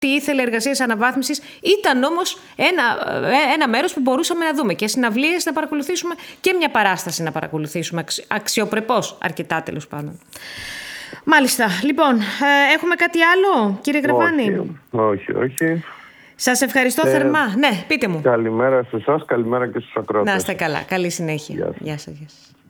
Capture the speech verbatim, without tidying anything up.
τι ήθελε εργασίες αναβάθμισης. Ήταν όμως ένα, ένα μέρος που μπορούσαμε να δούμε και συναυλίες να παρακολουθήσουμε και μια παράσταση να παρακολουθήσουμε αξιοπρεπώς, αρκετά τέλος πάντων. Μάλιστα. Λοιπόν, έχουμε κάτι άλλο, κύριε Γραβάνη? Όχι, όχι, όχι. Σας ευχαριστώ ε, θερμά. Ναι, πείτε μου. Καλημέρα σε εσάς, καλημέρα και στους ακροατές. Να είστε καλά. Καλή συνέχεια. Γεια σας. Γεια σας.